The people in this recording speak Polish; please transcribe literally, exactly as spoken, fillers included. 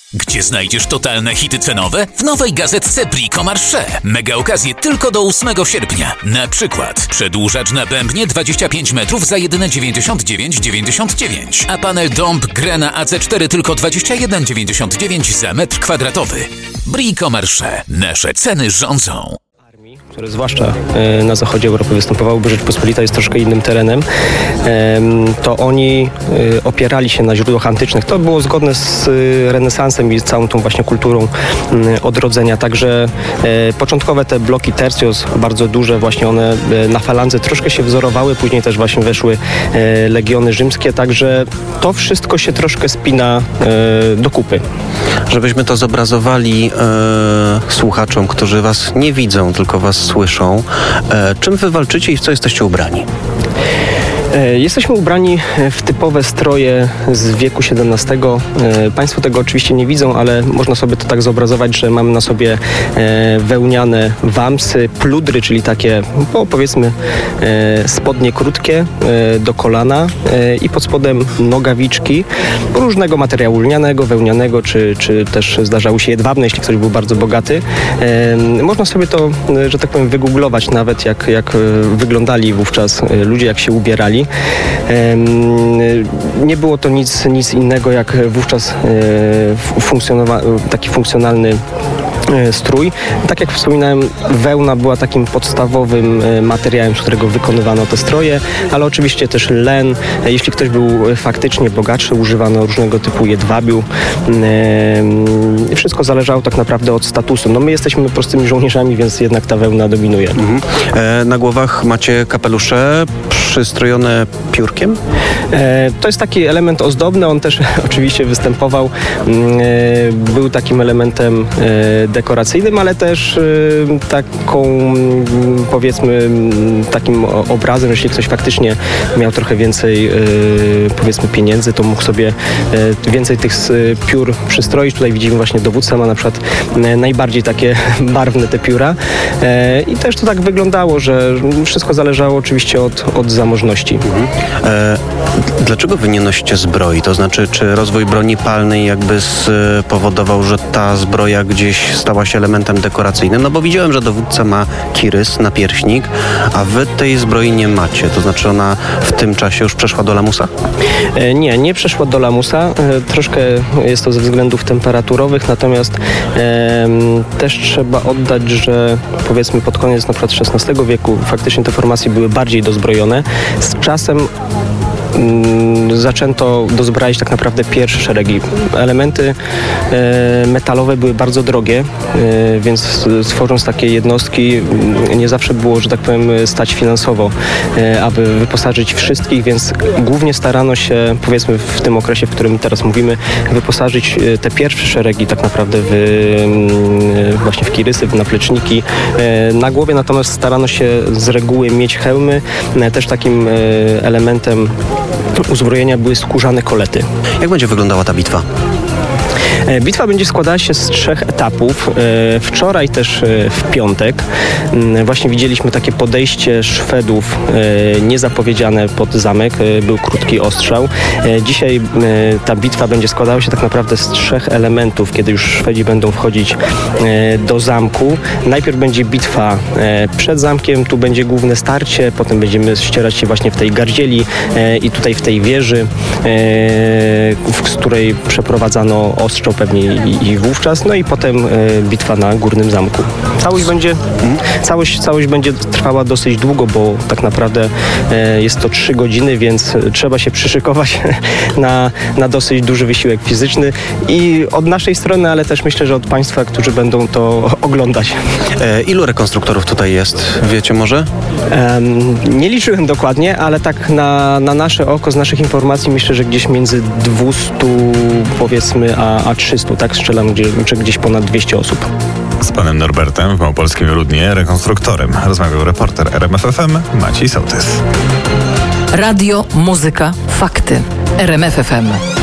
Gdzie znajdziesz totalne hity cenowe? W nowej gazetce Brico Marché. Mega okazje tylko do ósmego sierpnia. Na przykład przedłużacz na bębnie dwadzieścia pięć metrów za jedyne dziewięćdziesiąt dziewięć dziewięćdziesiąt dziewięć, a panel Domb Grena A C cztery tylko dwadzieścia jeden dziewięćdziesiąt dziewięć za metr kwadratowy. Brico Marché. Nasze ceny rządzą. Które zwłaszcza na zachodzie Europy występowały, bo Rzeczpospolita jest troszkę innym terenem, to oni opierali się na źródłach antycznych. To było zgodne z renesansem i z całą tą właśnie kulturą odrodzenia. Także początkowe te bloki tercios, bardzo duże, właśnie one na falandze troszkę się wzorowały, później też właśnie weszły legiony rzymskie, także to wszystko się troszkę spina do kupy. Żebyśmy to zobrazowali e, słuchaczom, którzy was nie widzą, tylko was słyszą. E, czym wy walczycie i w co jesteście ubrani? Jesteśmy ubrani w typowe stroje z wieku siedemnastego. Państwo tego oczywiście nie widzą, ale można sobie to tak zobrazować, że mamy na sobie wełniane wamsy, pludry, czyli takie, no powiedzmy, spodnie krótkie do kolana i pod spodem nogawiczki różnego materiału lnianego, wełnianego, czy, czy też zdarzały się jedwabne, jeśli ktoś był bardzo bogaty. Można sobie to, że tak powiem, wygooglować nawet, jak, jak wyglądali wówczas ludzie, jak się ubierali. Nie było to nic, nic innego jak wówczas funkcjonowa- taki funkcjonalny strój. Tak jak wspominałem, wełna była takim podstawowym materiałem, z którego wykonywano te stroje, ale oczywiście też len. Jeśli ktoś był faktycznie bogatszy, używano różnego typu jedwabiu. Wszystko zależało tak naprawdę od statusu. No my jesteśmy prostymi żołnierzami, więc jednak ta wełna dominuje. Mhm. E, na głowach macie kapelusze przystrojone piórkiem? E, to jest taki element ozdobny, on też oczywiście występował. E, był takim elementem e, dekoracyjnym, ale też y, taką, powiedzmy, takim obrazem, jeśli ktoś faktycznie miał trochę więcej, y, powiedzmy, pieniędzy, to mógł sobie y, więcej tych y, piór przystroić. Tutaj widzimy właśnie dowódca ma na przykład y, najbardziej takie barwne te pióra y, i też to tak wyglądało, że wszystko zależało oczywiście od, od zamożności. Mhm. E, dlaczego wy nie nosicie zbroi? To znaczy, czy rozwój broni palnej jakby spowodował, że ta zbroja gdzieś stała się elementem dekoracyjnym? No bo widziałem, że dowódca ma kirys, napierśnik, a wy tej zbroi nie macie. To znaczy ona w tym czasie już przeszła do lamusa? E, nie, nie przeszła do lamusa. E, troszkę jest to ze względów temperaturowych, natomiast e, też trzeba oddać, że powiedzmy pod koniec na przykład szesnastego wieku faktycznie te formacje były bardziej dozbrojone. Z czasem zaczęto dozbrajać tak naprawdę pierwsze szeregi. Elementy e, metalowe były bardzo drogie, e, więc tworząc takie jednostki nie zawsze było, że tak powiem, stać finansowo, e, aby wyposażyć wszystkich, więc głównie starano się, powiedzmy w tym okresie, w którym teraz mówimy, wyposażyć te pierwsze szeregi tak naprawdę w, e, właśnie w kirysy, w napleczniki. E, na głowie natomiast starano się z reguły mieć hełmy. E, też takim e, elementem uzbrojenia były skórzane kolety. Jak będzie wyglądała ta bitwa? Bitwa będzie składała się z trzech etapów. Wczoraj też w piątek właśnie widzieliśmy takie podejście Szwedów niezapowiedziane pod zamek. Był krótki ostrzał. Dzisiaj ta bitwa będzie składała się tak naprawdę z trzech elementów, kiedy już Szwedzi będą wchodzić do zamku. Najpierw będzie bitwa przed zamkiem, tu będzie główne starcie, potem będziemy ścierać się właśnie w tej gardzieli i tutaj w tej wieży, z której przeprowadzano ostrzał pewnie i, i wówczas, no i potem e, bitwa na Górnym Zamku. Całość będzie, całość, całość będzie trwała dosyć długo, bo tak naprawdę e, jest to trzy godziny, więc trzeba się przyszykować na, na dosyć duży wysiłek fizyczny i od naszej strony, ale też myślę, że od Państwa, którzy będą to oglądać. E, ilu rekonstruktorów tutaj jest? Wiecie może? E, nie liczyłem dokładnie, ale tak na, na nasze oko, z naszych informacji myślę, że gdzieś między dwieście powiedzmy a, a trzysta, tak strzelam, gdzie, czy gdzieś ponad dwieście osób. Z panem Norbertem w małopolskim Rudnie, rekonstruktorem, rozmawiał reporter R M F F M Maciej Sołtys. Radio, muzyka, fakty. R M F F M.